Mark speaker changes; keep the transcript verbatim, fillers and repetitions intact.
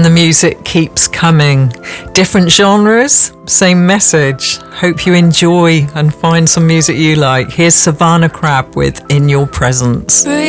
Speaker 1: the music keeps coming. Different genres, same message. Hope you enjoy and find some music you like. Here's Savannah Crab with In Your Presence.